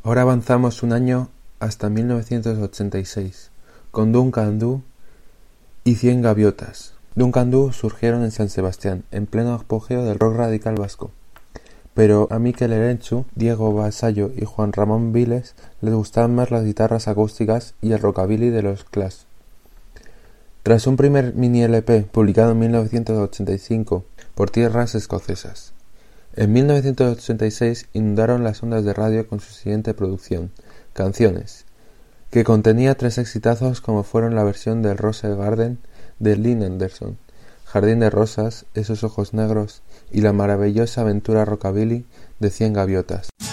Ahora avanzamos un año hasta 1986, con Duncan Du y 100 Gaviotas. Duncan Du surgieron en San Sebastián, en pleno apogeo del rock radical vasco. Pero a Mikel Erenchu, Diego Vasallo y Juan Ramón Viles les gustaban más las guitarras acústicas y el rockabilly de los Clash. Tras un primer mini LP publicado en 1985 por tierras escocesas, en 1986 inundaron las ondas de radio con su siguiente producción, Canciones, que contenía 3 exitazos como fueron la versión del Rose Garden de Lynn Anderson, Jardín de Rosas, Esos Ojos Negros y la maravillosa aventura rockabilly de 100 Gaviotas.